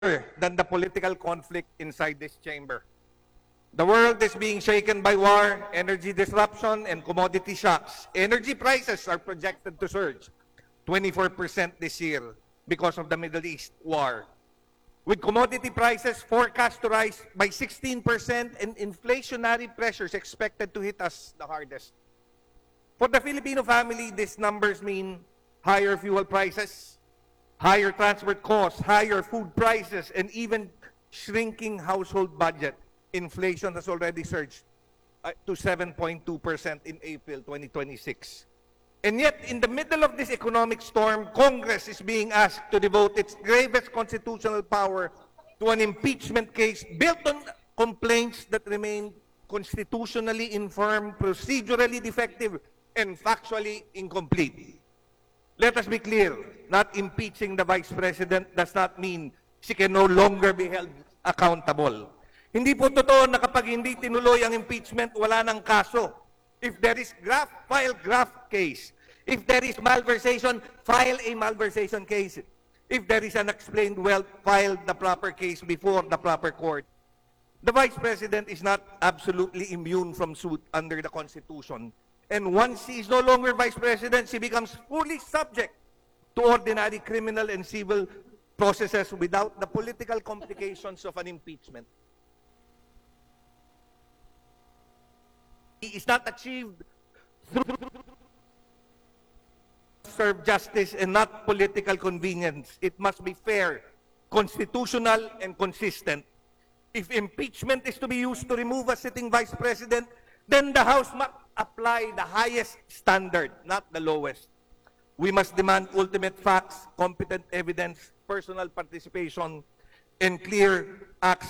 than the political conflict inside this chamber. The world is being shaken by war, energy disruption, and commodity shocks. Energy prices are projected to surge 24% this year because of the Middle East war. With commodity prices forecast to rise by 16% and inflationary pressures expected to hit us the hardest. For the Filipino family, these numbers mean higher fuel prices, higher transport costs, higher food prices, and even shrinking household budget. Inflation has already surged to 7.2% in April 2026. And yet, in the middle of this economic storm, Congress is being asked to devote its gravest constitutional power to an impeachment case built on complaints that remain constitutionally infirm, procedurally defective, and factually incomplete. Let us be clear, not impeaching the Vice President does not mean she can no longer be held accountable. Hindi po totoo na kapag hindi tinuloy ang impeachment, wala nang kaso. If there is graft, file graft case. If there is malversation, file a malversation case. If there is unexplained wealth, file the proper case before the proper court. The Vice President is not absolutely immune from suit under the Constitution. And once she is no longer Vice President, she becomes fully subject to ordinary criminal and civil processes without the political complications of an impeachment. Is not achieved through serve justice and not political convenience. It must be fair, constitutional, and consistent. If impeachment is to be used to remove a sitting Vice President, then the House must apply the highest standard, not the lowest. We must demand ultimate facts, competent evidence, personal participation, and clear acts